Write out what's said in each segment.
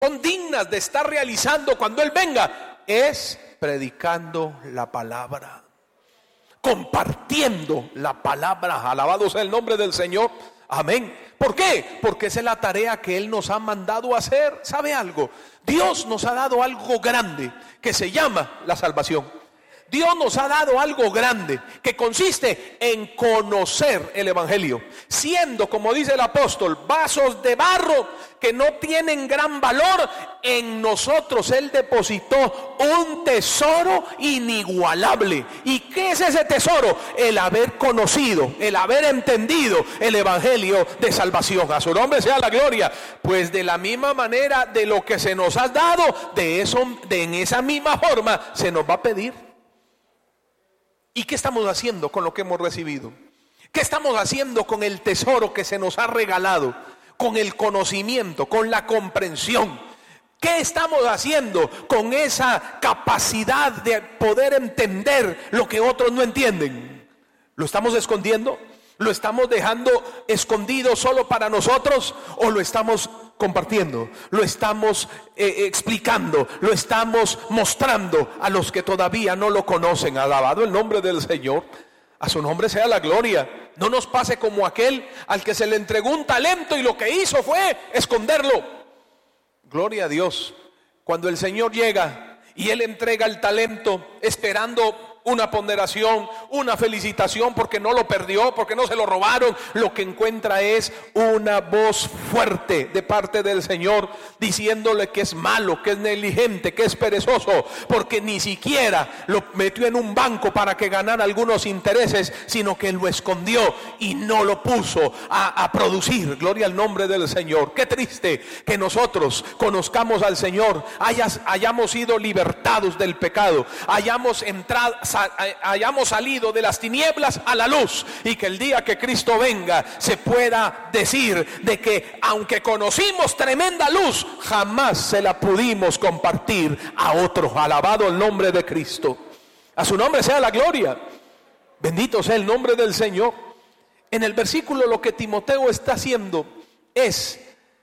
son dignas de estar realizando cuando Él venga, es predicando la palabra, compartiendo la palabra. Alabado sea el nombre del Señor. Amén. ¿Por qué? Porque esa es la tarea que Él nos ha mandado a hacer. ¿Sabe algo? Dios nos ha dado algo grande que se llama la salvación. Dios nos ha dado algo grande que consiste en conocer el Evangelio, siendo, como dice el apóstol, vasos de barro que no tienen gran valor. En nosotros Él depositó un tesoro inigualable. ¿Y qué es ese tesoro? El haber conocido, el haber entendido el Evangelio de salvación. A su nombre sea la gloria. Pues de la misma manera, de lo que se nos ha dado, en esa misma forma se nos va a pedir. ¿Y qué estamos haciendo con lo que hemos recibido? ¿Qué estamos haciendo con el tesoro que se nos ha regalado? Con el conocimiento, con la comprensión. ¿Qué estamos haciendo con esa capacidad de poder entender lo que otros no entienden? ¿Lo estamos escondiendo? ¿Lo estamos dejando escondido solo para nosotros? ¿O lo estamos compartiendo? ¿Lo estamos explicando? ¿Lo estamos mostrando a los que todavía no lo conocen? Alabado el nombre del Señor. A su nombre sea la gloria. No nos pase como aquel al que se le entregó un talento y lo que hizo fue esconderlo. Gloria a Dios. Cuando el Señor llega y Él entrega el talento esperando una ponderación, una felicitación porque no lo perdió, porque no se lo robaron, lo que encuentra es una voz fuerte de parte del Señor diciéndole que es malo, que es negligente, que es perezoso, porque ni siquiera lo metió en un banco para que ganara algunos intereses, sino que lo escondió y no lo puso a producir. Gloria al nombre del Señor. Qué triste que nosotros conozcamos al Señor, hayamos sido libertados del pecado, hayamos salido de las tinieblas a la luz, y que el día que Cristo venga se pueda decir de que aunque conocimos tremenda luz, jamás se la pudimos compartir a otros. Alabado el nombre de Cristo. A su nombre sea la gloria. Bendito sea el nombre del Señor. En el versículo lo que Timoteo está haciendo es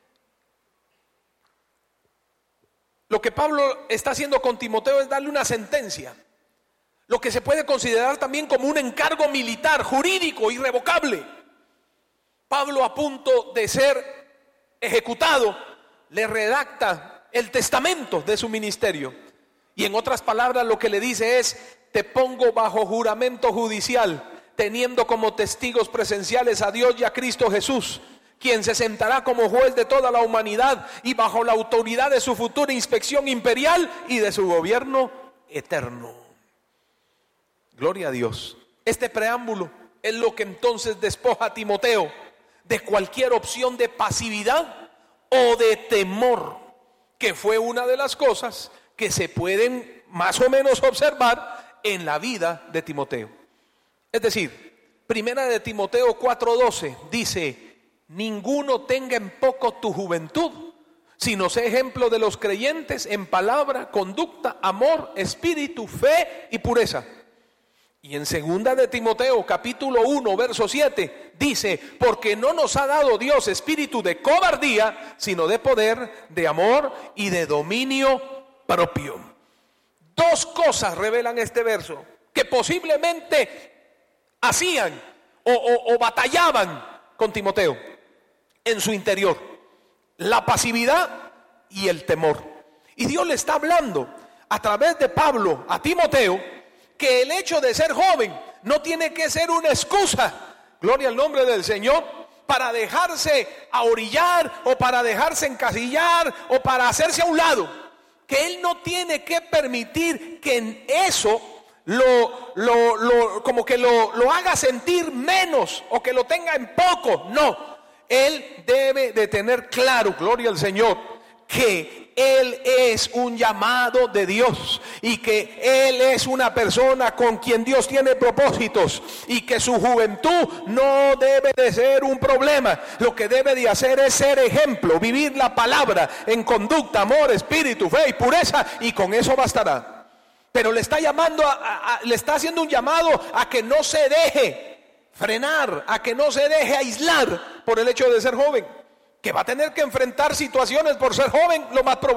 lo que Pablo está haciendo con Timoteo, es darle una sentencia. Lo que se puede considerar también como un encargo militar, jurídico, irrevocable. Pablo, a punto de ser ejecutado, le redacta el testamento de su ministerio. Y en otras palabras lo que le dice es: te pongo bajo juramento judicial, teniendo como testigos presenciales a Dios y a Cristo Jesús, quien se sentará como juez de toda la humanidad y bajo la autoridad de su futura inspección imperial y de su gobierno eterno. Gloria a Dios. Este preámbulo es lo que entonces despoja a Timoteo de cualquier opción de pasividad o de temor, que fue una de las cosas que se pueden más o menos observar en la vida de Timoteo. Es decir, primera de Timoteo 4:12 dice: ninguno tenga en poco tu juventud, sino sé ejemplo de los creyentes en palabra, conducta, amor, espíritu, fe y pureza. Y en segunda de Timoteo capítulo 1 verso 7 dice: porque no nos ha dado Dios espíritu de cobardía, sino de poder, de amor y de dominio propio. Dos cosas revelan este verso que posiblemente hacían o batallaban con Timoteo en su interior: la pasividad y el temor. Y Dios le está hablando a través de Pablo a Timoteo que el hecho de ser joven no tiene que ser una excusa, gloria al nombre del Señor, para dejarse ahorillar o para dejarse encasillar o para hacerse a un lado. Que él no tiene que permitir que en eso como que lo haga sentir menos o que lo tenga en poco. No, él debe de tener claro, gloria al Señor, que él es un llamado de Dios y que él es una persona con quien Dios tiene propósitos, y que su juventud no debe de ser un problema. Lo que debe de hacer es ser ejemplo, vivir la palabra en conducta, amor, espíritu, fe y pureza, y con eso bastará. Pero le está llamando le está haciendo un llamado a que no se deje frenar, a que no se deje aislar por el hecho de ser joven. que va a tener que enfrentar situaciones por ser joven, lo más probable